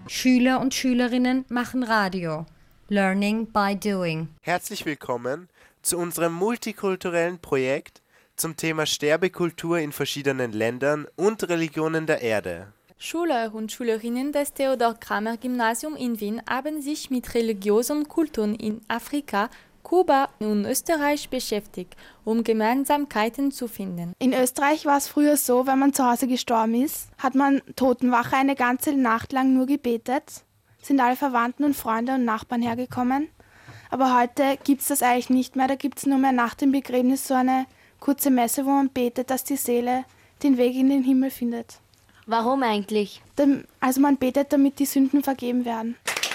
Schüler und Schülerinnen machen Radio. Learning by doing. Herzlich willkommen zu unserem multikulturellen Projekt zum Thema Sterbekultur in verschiedenen Ländern und Religionen der Erde. Schüler und Schülerinnen des Theodor-Kramer-Gymnasium in Wien haben sich mit religiösen Kulturen in Afrika, Kuba und Österreich beschäftigt, um Gemeinsamkeiten zu finden. In Österreich war es früher so, wenn man zu Hause gestorben ist, hat man Totenwache eine ganze Nacht lang nur gebetet, sind alle Verwandten und Freunde und Nachbarn hergekommen. Aber heute gibt es das eigentlich nicht mehr, da gibt es nur mehr nach dem Begräbnis so eine kurze Messe, wo man betet, dass die Seele den Weg in den Himmel findet. Warum eigentlich? Also man betet, damit die Sünden vergeben werden.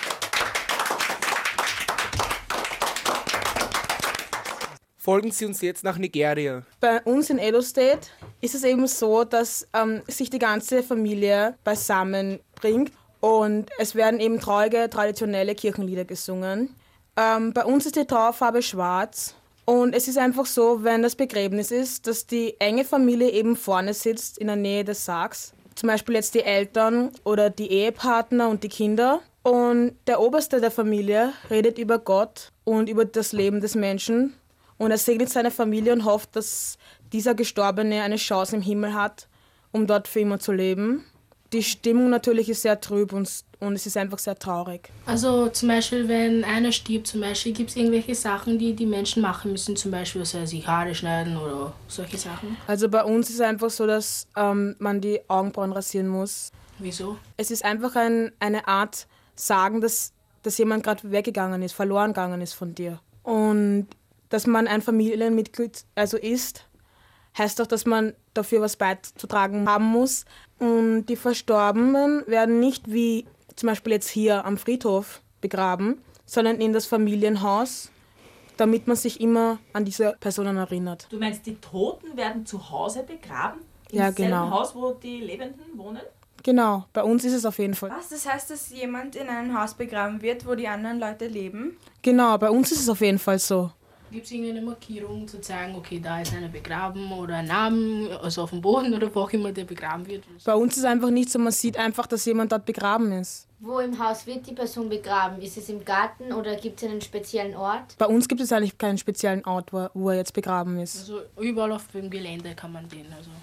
Folgen Sie uns jetzt nach Nigeria. Bei uns in Edo State ist es eben so, dass sich die ganze Familie beisammen bringt und es werden eben traurige, traditionelle Kirchenlieder gesungen. Bei uns ist die Trauerfarbe schwarz und es ist einfach so, wenn das Begräbnis ist, dass die enge Familie eben vorne sitzt in der Nähe des Sargs. Zum Beispiel jetzt die Eltern oder die Ehepartner und die Kinder. Und der Oberste der Familie redet über Gott und über das Leben des Menschen. Und er segnet seine Familie und hofft, dass dieser Gestorbene eine Chance im Himmel hat, um dort für immer zu leben. Die Stimmung natürlich ist sehr trüb und es ist einfach sehr traurig. Also zum Beispiel, wenn einer stirbt, zum Beispiel gibt es irgendwelche Sachen, die die Menschen machen müssen, zum Beispiel sich Haare schneiden oder solche Sachen. Also bei uns ist es einfach so, dass man die Augenbrauen rasieren muss. Wieso? Es ist einfach eine Art Sagen, dass jemand gerade weggegangen ist, verloren gegangen ist von dir. Und dass man ein Familienmitglied ist, heißt doch, dass man dafür was beizutragen haben muss. Und die Verstorbenen werden nicht wie zum Beispiel jetzt hier am Friedhof begraben, sondern in das Familienhaus, damit man sich immer an diese Personen erinnert. Du meinst, die Toten werden zu Hause begraben? Ja, Im genau. selben Haus, wo die Lebenden wohnen? Genau, bei uns ist es auf jeden Fall. Was, das heißt, dass jemand in einem Haus begraben wird, wo die anderen Leute leben? Genau, bei uns ist es auf jeden Fall so. Gibt es irgendeine Markierung, zu sagen, okay, da ist einer begraben oder ein Name, also auf dem Boden oder wo auch immer der begraben wird? Bei uns ist es einfach nicht so, man sieht einfach, dass jemand dort begraben ist. Wo im Haus wird die Person begraben? Ist es im Garten oder gibt es einen speziellen Ort? Bei uns gibt es eigentlich keinen speziellen Ort, wo er jetzt begraben ist. Also überall auf dem Gelände kann man den, also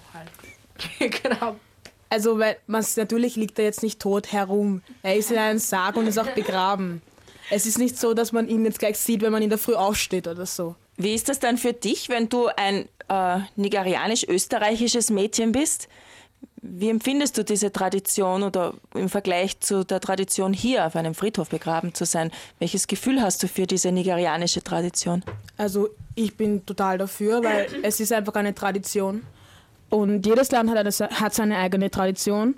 halt genau. Also weil natürlich liegt er jetzt nicht tot herum. Er ist in einem Sarg und ist auch begraben. Es ist nicht so, dass man ihn jetzt gleich sieht, wenn man in der Früh aufsteht oder so. Wie ist das dann für dich, wenn du ein nigerianisch-österreichisches Mädchen bist? Wie empfindest du diese Tradition oder im Vergleich zu der Tradition hier auf einem Friedhof begraben zu sein? Welches Gefühl hast du für diese nigerianische Tradition? Also ich bin total dafür, weil es ist einfach eine Tradition. Und jedes Land hat seine eigene Tradition.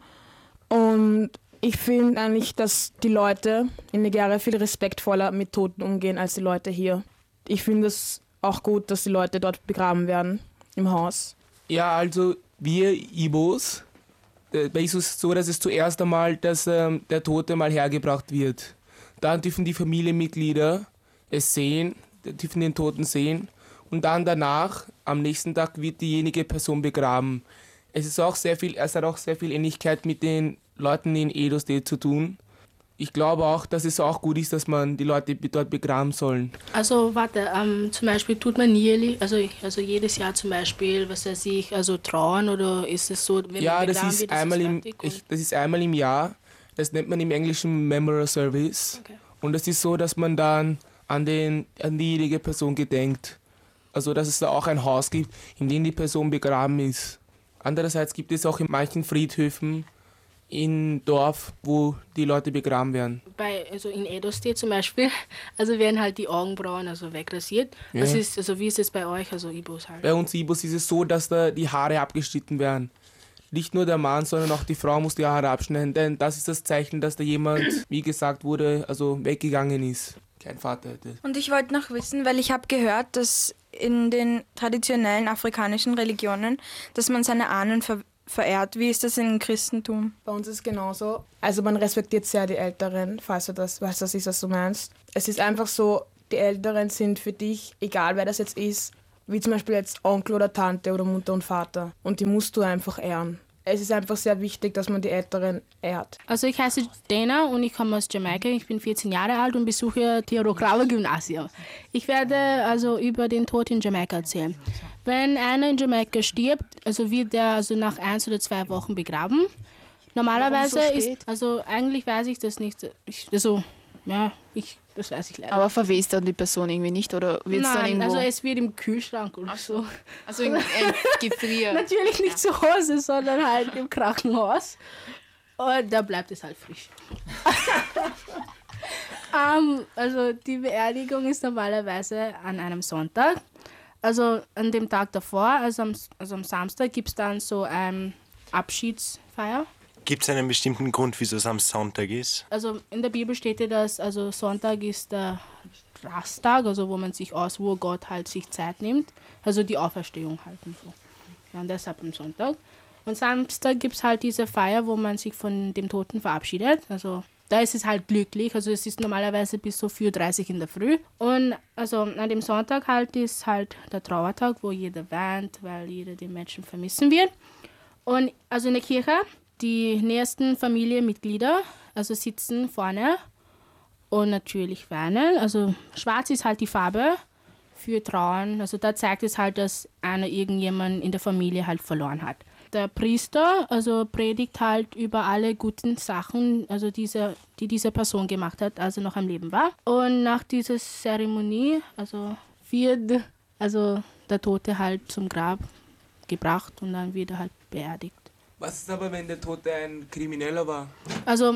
Und ich finde eigentlich, dass die Leute in Nigeria viel respektvoller mit Toten umgehen als die Leute hier. Ich finde es auch gut, dass die Leute dort begraben werden, im Haus. Ja, also wir Ibos, bei uns ist es so, dass es zuerst einmal, dass der Tote mal hergebracht wird. Dann dürfen die Familienmitglieder es sehen, dürfen den Toten sehen. Und dann danach, am nächsten Tag, wird diejenige Person begraben. Es hat auch sehr viel Ähnlichkeit mit den Leuten in Edo State zu tun. Ich glaube auch, dass es auch gut ist, dass man die Leute dort begraben sollen. Also warte, zum Beispiel tut man jährlich, also jedes Jahr zum Beispiel, was weiß ich, also trauern oder ist es so, wenn ja, man das begraben ist, wird, das ist einmal im Jahr. Das nennt man im Englischen Memorial Service. Okay. Und es ist so, dass man dann an diejenige Person gedenkt. Also dass es da auch ein Haus gibt, in dem die Person begraben ist. Andererseits gibt es auch in manchen Friedhöfen im Dorf, wo die Leute begraben werden. Also in Edo State zum Beispiel, also werden halt die Augenbrauen also wegrasiert. Ja. Das ist, also wie ist es bei euch, also Ibos halt? Bei uns Ibos ist es so, dass da die Haare abgeschnitten werden. Nicht nur der Mann, sondern auch die Frau muss die Haare abschneiden, denn das ist das Zeichen, dass da jemand, wie gesagt wurde, also weggegangen ist. Kein Vater hätte. Und ich wollte noch wissen, weil ich habe gehört, dass in den traditionellen afrikanischen Religionen, dass man seine Ahnen verehrt. Wie ist das im Christentum? Bei uns ist es genauso. Also man respektiert sehr die Älteren, falls du das ist, was du meinst. Es ist einfach so, die Älteren sind für dich, egal wer das jetzt ist, wie zum Beispiel jetzt Onkel oder Tante oder Mutter und Vater. Und die musst du einfach ehren. es ist einfach sehr wichtig, dass man die Älteren ehrt. Also ich heiße Dana und ich komme aus Jamaika. Ich bin 14 Jahre alt und besuche Theodor Kramer Gymnasium. Ich werde also über den Tod in Jamaika erzählen. Wenn einer in Jamaika stirbt, also wird er also nach 1 oder 2 Wochen begraben. Normalerweise ist, also eigentlich weiß ich das nicht. Das weiß ich leider. Aber verwest dann die Person irgendwie nicht oder wird es dann irgendwo? Also es wird im Kühlschrank oder so. Also im Gefrier. Natürlich nicht zu Hause, sondern halt im Krankenhaus. Und da bleibt es halt frisch. Also die Beerdigung ist normalerweise an einem Sonntag. Also an dem Tag davor, also am Samstag, gibt es dann so eine Abschiedsfeier. Gibt es einen bestimmten Grund, wieso es am Sonntag ist? Also in der Bibel steht ja, dass also Sonntag ist der Rasttag, also wo Gott halt sich Zeit nimmt, also die Auferstehung halt und so. Ja, und deshalb am Sonntag. Und Samstag gibt es halt diese Feier, wo man sich von dem Toten verabschiedet. Also da ist es halt glücklich, also es ist normalerweise bis so 4:30 in der Früh. Und also an dem Sonntag halt ist halt der Trauertag, wo jeder weint, weil jeder den Menschen vermissen wird. Und also in der Kirche, die nächsten Familienmitglieder also sitzen vorne und natürlich weinen. Also schwarz ist halt die Farbe für Trauern. Also da zeigt es halt, dass einer irgendjemanden in der Familie halt verloren hat. Der Priester also predigt halt über alle guten Sachen, also die diese Person gemacht hat, als er noch am Leben war. Und nach dieser Zeremonie also wird also der Tote halt zum Grab gebracht und dann wird er halt beerdigt. Was ist aber, wenn der Tote ein Krimineller war? Also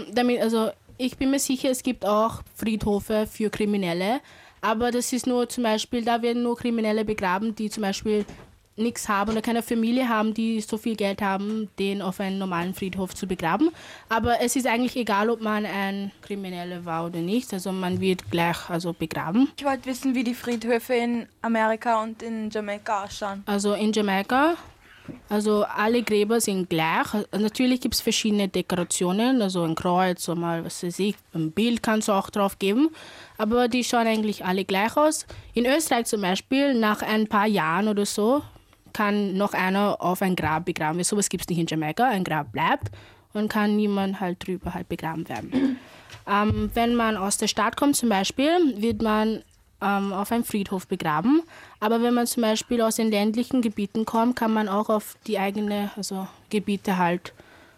ich bin mir sicher, es gibt auch Friedhöfe für Kriminelle, aber das ist nur zum Beispiel, da werden nur Kriminelle begraben, die zum Beispiel nichts haben oder keine Familie haben, die so viel Geld haben, den auf einen normalen Friedhof zu begraben. Aber es ist eigentlich egal, ob man ein Krimineller war oder nicht, also man wird gleich begraben. Ich wollte wissen, wie die Friedhöfe in Amerika und in Jamaika ausschauen. Also in Jamaika, also alle Gräber sind gleich. Natürlich gibt es verschiedene Dekorationen, also ein Kreuz oder mal, was weiß ich, ein Bild kannst du auch drauf geben, aber die schauen eigentlich alle gleich aus. In Österreich zum Beispiel, nach ein paar Jahren oder so, kann noch einer auf ein Grab begraben werden. Sowas gibt es nicht in Jamaika, ein Grab bleibt und kann niemand halt drüber halt begraben werden. Wenn man aus der Stadt kommt zum Beispiel, wird man auf einem Friedhof begraben. Aber wenn man zum Beispiel aus den ländlichen Gebieten kommt, kann man auch auf die eigenen Gebiete halt,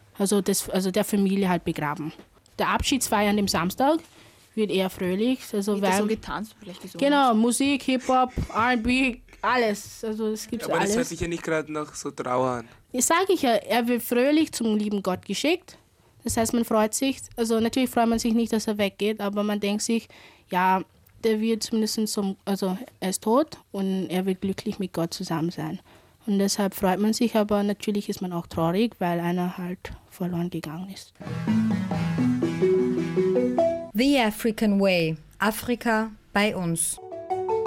der Familie halt begraben. Der Abschiedsfeier an dem Samstag wird eher fröhlich. Wird so getanzt vielleicht? So genau, Musik, Hip-Hop, R&B, alles. Also es gibt aber alles. Das hört sich ja nicht gerade nach so Trauer an. Das sage ich ja, er wird fröhlich zum lieben Gott geschickt. Das heißt, man freut sich, also natürlich freut man sich nicht, dass er weggeht, aber man denkt sich, ja, der wird zumindest er ist tot und er wird glücklich mit Gott zusammen sein. Und deshalb freut man sich, aber natürlich ist man auch traurig, weil einer halt verloren gegangen ist. The African Way. Afrika bei uns.